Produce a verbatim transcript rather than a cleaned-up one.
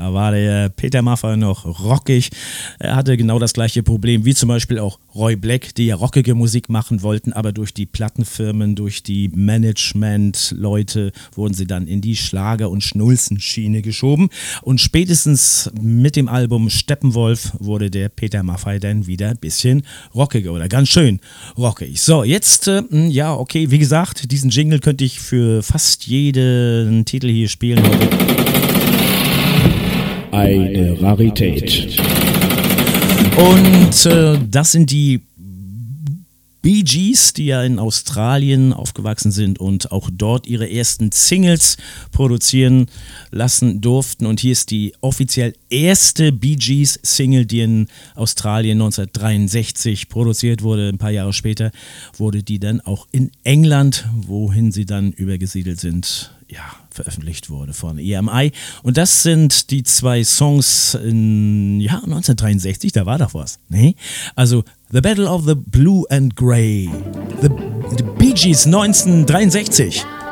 Da war der Peter Maffay noch rockig. Er hatte genau das gleiche Problem wie zum Beispiel auch Roy Black, die ja rockige Musik machen wollten, aber durch die Plattenfirmen, durch die Management-Leute wurden sie dann in die Schlager- und Schnulzenschiene geschoben. Und spätestens mit dem Album Steppenwolf wurde der Peter Maffay dann wieder ein bisschen rockiger oder ganz schön rockig. So, jetzt, äh, ja, okay, wie gesagt, diesen Jingle könnte ich für fast jeden Titel hier spielen heute. Eine Rarität. Und äh, das sind die Bee Gees, die ja in Australien aufgewachsen sind und auch dort ihre ersten Singles produzieren lassen durften. Und hier ist die offiziell erste Bee Gees Single, die in Australien neunzehnhundertdreiundsechzig produziert wurde. Ein paar Jahre später wurde die dann auch in England, wohin sie dann übergesiedelt sind, ja, veröffentlicht wurde von E M I. Und das sind die zwei Songs in, ja, neunzehnhundertdreiundsechzig, da war doch was, ne? Also The Battle of the Blue and Grey, The, the Bee Gees neunzehnhundertdreiundsechzig.